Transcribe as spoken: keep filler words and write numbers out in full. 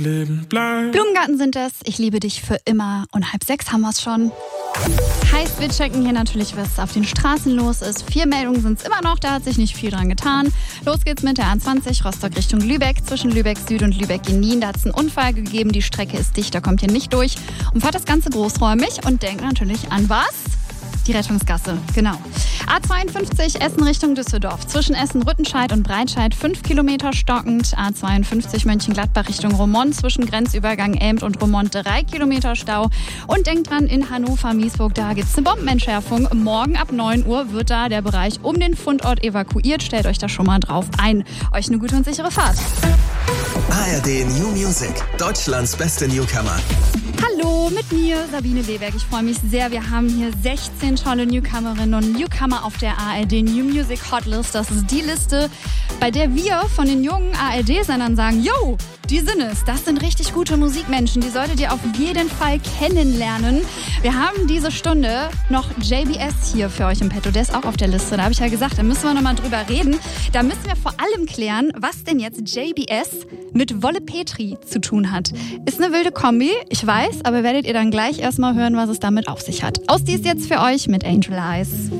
Leben bleibt. Blumengarten sind es, ich liebe dich für immer und halb sechs haben wir es schon. Heißt, wir checken hier natürlich, was auf den Straßen los ist. Vier Meldungen sind es immer noch, da hat sich nicht viel dran getan. Los geht's mit der A zwanzig, Rostock Richtung Lübeck. Zwischen Lübeck Süd und Lübeck Genin, da hat es einen Unfall gegeben. Die Strecke ist dicht, da kommt ihr nicht durch. Und fahrt das Ganze großräumig und denkt natürlich an was? Die Rettungsgasse, genau. A zweiundfünfzig Essen Richtung Düsseldorf. Zwischen Essen-Rüttenscheid und Breitscheid fünf Kilometer stockend. A zweiundfünfzig Mönchengladbach Richtung Roermond. Zwischen Grenzübergang Elmt und Roermond drei Kilometer Stau. Und denkt dran, in Hannover-Miesburg, da gibt es eine Bombenentschärfung. Morgen ab neun Uhr wird da der Bereich um den Fundort evakuiert. Stellt euch da schon mal drauf ein. Euch eine gute und sichere Fahrt. A R D New Music, Deutschlands beste Newcomer. Hallo, mit mir Sabine Leberg. Ich freue mich sehr. Wir haben hier sechzehn tolle Newcomerinnen und Newcomer auf der A R D New Music Hotlist. Das ist die Liste, bei der wir von den jungen A R D-Sendern sagen, yo, die sind es. Das sind richtig gute Musikmenschen. Die solltet ihr auf jeden Fall kennenlernen. Wir haben diese Stunde noch J B S hier für euch im Petto. Der ist auch auf der Liste. Da habe ich ja gesagt, da müssen wir nochmal drüber reden. Da müssen wir vor allem klären, was denn jetzt J B S mit Wolle Petri zu tun hat. Ist eine wilde Kombi, ich weiß, aber werdet ihr dann gleich erstmal hören, was es damit auf sich hat. Aus dies jetzt für euch mit Angel Eyes.